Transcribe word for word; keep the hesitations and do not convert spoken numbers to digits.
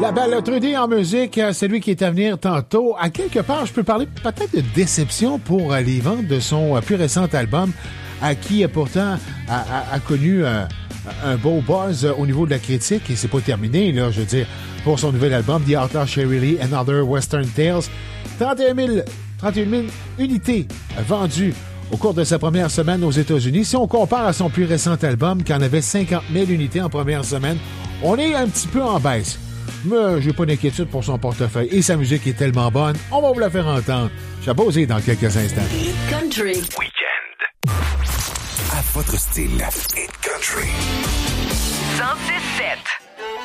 La balotrerie en musique, c'est lui qui est à venir tantôt. À quelque part, je peux parler peut-être de déception pour les ventes de son plus récent album, à qui pourtant a, a, a connu un, un beau buzz au niveau de la critique, et c'est pas terminé, là, je veux dire, pour son nouvel album, The Outlaw Sherry Lee and Other Western Tales. trente et un mille unités vendues au cours de sa première semaine aux États-Unis. Si on compare à son plus récent album, qui en avait cinquante mille unités en première semaine, on est un petit peu en baisse. Mais j'ai pas d'inquiétude pour son portefeuille. Et sa musique est tellement bonne, on va vous la faire entendre. Je vais poser dans quelques instants. Country Weekend. À votre style. Hit Country. cent six sept.